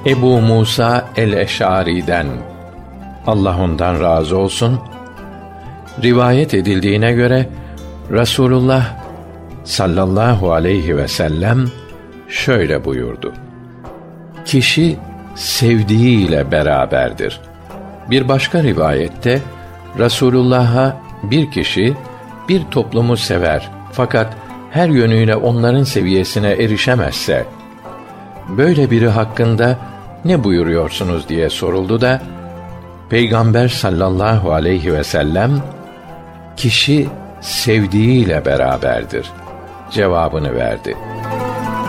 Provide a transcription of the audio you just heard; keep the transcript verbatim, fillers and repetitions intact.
Ebu Musa el-Eş'ari'den, Allah ondan razı olsun, rivayet edildiğine göre Resulullah sallallahu aleyhi ve sellem şöyle buyurdu: Kişi sevdiğiyle beraberdir. Bir başka rivayette Resulullah'a bir kişi bir toplumu sever fakat her yönüyle onların seviyesine erişemezse, böyle biri hakkında ne buyuruyorsunuz diye soruldu da Peygamber sallallahu aleyhi ve sellem kişi sevdiğiyle beraberdir cevabını verdi.